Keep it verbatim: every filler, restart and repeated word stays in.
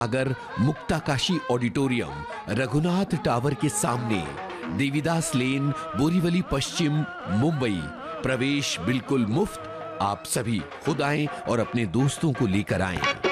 अगर मुक्ताकाशी auditorium, Raghunath tower के सामने, देवीदास लेन, बोरीवली पश्चिम, मुंबई। प्रवेश बिल्कुल मुफ्त। आप सभी खुद आएं और अपने दोस्तों को लेकर आएं।